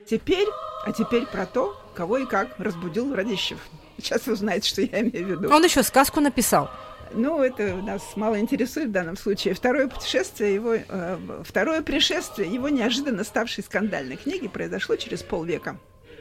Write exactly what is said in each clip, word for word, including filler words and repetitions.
Теперь, а теперь про то, кого и как разбудил Радищев. Сейчас вы узнаете, что я имею в виду. Он еще сказку написал. Ну, это нас мало интересует в данном случае. Второе путешествие его, э, второе пришествие его неожиданно ставшей скандальной книги произошло через полвека.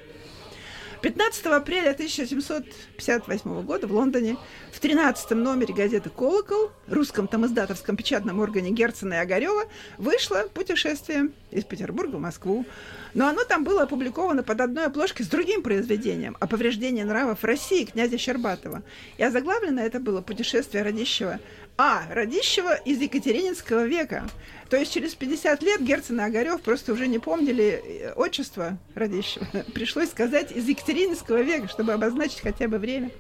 пятнадцатого апреля тысяча семьсот пятьдесят восьмого года в Лондоне в тринадцатом номере газеты «Колокол», русском тамиздатовском печатном органе Герцена и Огарёва, вышло путешествие из Петербурга в Москву. Но оно там было опубликовано под одной обложкой с другим произведением о повреждении нравов в России князя Щербатова. И озаглавлено это было «Путешествие Радищева». А, Радищева из Екатерининского века. То есть через пятьдесят лет Герцен и Огарёв просто уже не помнили отчество Радищева. Пришлось сказать из Екатерининского века, чтобы обозначить хотя бы время.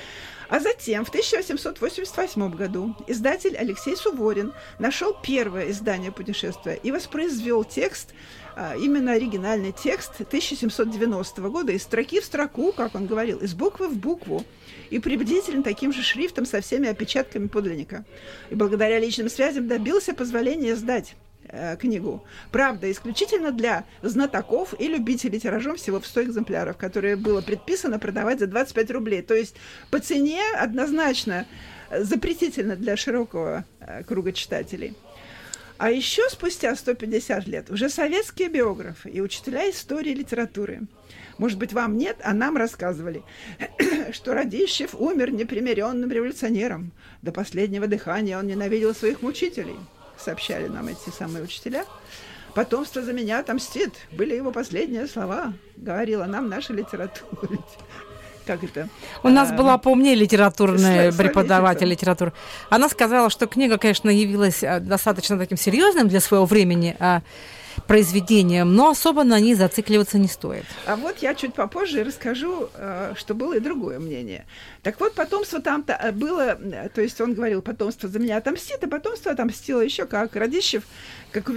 А затем, в тысяча восемьсот восемьдесят восьмом году, издатель Алексей Суворин нашел первое издание путешествия и воспроизвел текст, именно оригинальный текст тысяча семьсот девяностого года, из строки в строку, как он говорил, из буквы в букву, и приблизительно таким же шрифтом со всеми опечатками подлинника. И благодаря личным связям добился позволения издать э, книгу. Правда, исключительно для знатоков и любителей, тиражом всего в сто экземпляров, которые было предписано продавать за двадцать пять рублей. То есть по цене однозначно запретительно для широкого э, круга читателей. А еще спустя сто пятьдесят лет уже советские биографы и учителя истории и литературы, может быть, вам нет, а нам рассказывали, что Радищев умер непримиренным революционером. До последнего дыхания он ненавидел своих мучителей, сообщали нам эти самые учителя. «Потомство за меня отомстит», были его последние слова, говорила нам наша литература. Как это? У нас а, была поумнее литературная славительница. Преподаватель литературы. Она сказала, что книга, конечно, явилась достаточно таким серьезным для своего времени а, произведением, но особо на ней зацикливаться не стоит. А вот я чуть попозже расскажу, что было и другое мнение. Так вот, потомство там-то было, то есть он говорил, потомство за меня отомстит, а потомство отомстило еще как. Радищев, как